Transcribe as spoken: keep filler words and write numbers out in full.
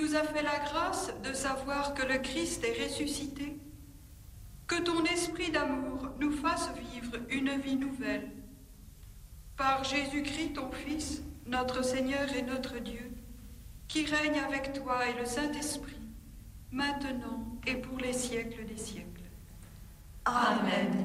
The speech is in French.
nous as fait la grâce de savoir que le Christ est ressuscité, que ton esprit d'amour nous fasse vivre une vie nouvelle. Par Jésus-Christ, ton Fils, notre Seigneur et notre Dieu, qui règne avec toi et le Saint-Esprit, maintenant et pour les siècles des siècles. Amen.